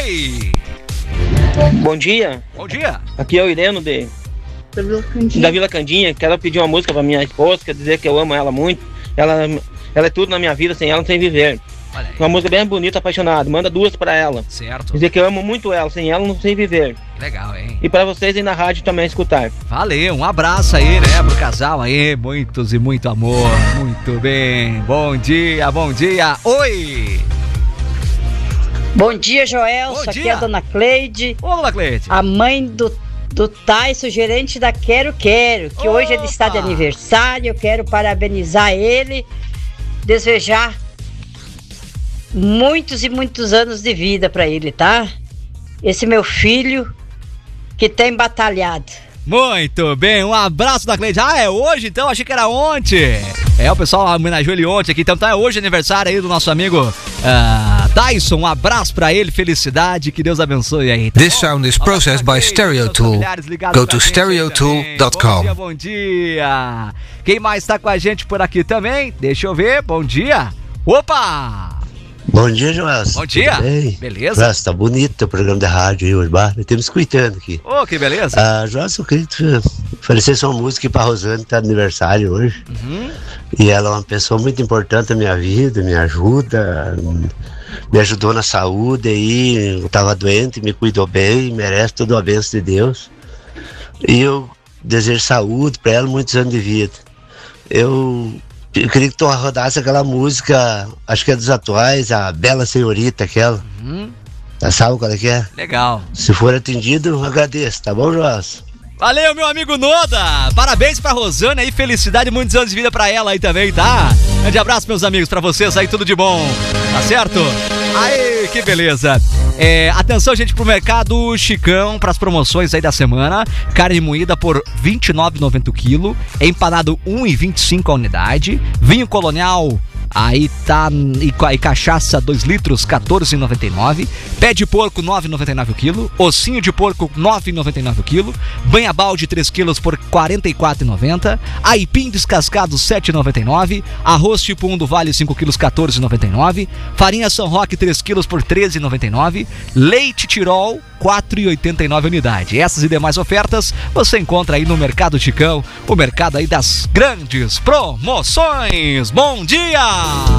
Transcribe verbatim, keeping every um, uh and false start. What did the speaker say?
Oi! Bom dia. Bom dia. Aqui é o Ireno de... Da Vila Candinha. Da Vila Candinha. Quero pedir uma música pra minha esposa, quer dizer que eu amo ela muito. Ela, ela é tudo na minha vida, sem ela não sei viver. Uma música bem bonita, apaixonada. Manda duas pra ela. Certo. Dizer que eu amo muito ela, sem ela não sei viver. Legal, hein? E pra vocês aí na rádio também escutar. Valeu, um abraço aí, né, pro casal aí. Muitos e muito amor. Muito bem. Bom dia, bom dia. Oi! Bom dia, Joel. Bom Aqui dia. é a dona Cleide. Ô, dona Cleide. A mãe do, do Tyson, gerente da Quero Quero, que Opa. hoje ele está de aniversário. Eu quero parabenizar ele, desejar muitos e muitos anos de vida para ele, tá? Esse meu filho que tem batalhado. Muito bem, um abraço da Cleide. Ah, é hoje então? Achei que era ontem. É, o pessoal homenageou ele ontem aqui, então tá, é hoje aniversário aí do nosso amigo uh, Tyson. Um abraço pra ele, felicidade, que Deus abençoe aí. Tá This sound is processed by Stereotool. Go to stereotool dot com. Bom dia, bom dia. Quem mais tá com a gente por aqui também? Deixa eu ver, bom dia. Opa! Bom dia, Joel. Bom dia. Tudo bem? Beleza? Nossa, tá bonito o programa de rádio aí hoje, bah. Temos escutando aqui. Ô, oh, que beleza. Ah, Joel, eu queria oferecer sua música pra Rosane, que tá de aniversário hoje. Uhum. E ela é uma pessoa muito importante na minha vida, me ajuda, me ajudou na saúde aí. Eu tava doente, me cuidou bem, merece toda a bênção de Deus. E eu desejo saúde pra ela, muitos anos de vida. Eu... Eu queria que tu rodasse aquela música, acho que é dos atuais, a Bela Senhorita, aquela. Uhum. Tá, sabe qual é que é? Legal. Se for atendido, agradeço, tá bom, Joás? Valeu, meu amigo Noda. Parabéns pra Rosane aí, felicidade, muitos anos de vida pra ela aí também, tá? Grande abraço, meus amigos, pra vocês aí, tudo de bom. Tá certo? Aí, que beleza. É, atenção, gente, pro Mercado Chicão, pras promoções aí da semana. Carne moída por vinte e nove reais e noventa centavos o quilo. Empanado um real e vinte e cinco centavos a unidade. Vinho Colonial, aí tá, e, e cachaça dois litros, quatorze reais e noventa e nove centavos. Pé de porco, nove reais e noventa e nove centavos o quilo. Ossinho de porco, nove reais e noventa e nove centavos o quilo. Banha balde, três quilos por quarenta e quatro reais e noventa centavos. Aipim descascado, sete reais e noventa e nove centavos. Arroz tipo um do Vale, cinco quilos, quatorze reais e noventa e nove centavos. Farinha São Roque, três quilos por treze reais e noventa e nove centavos. Leite Tirol, quatro reais e oitenta e nove centavos a unidade. Essas e demais ofertas você encontra aí no Mercado Chicão, o mercado aí das grandes promoções. Bom dia!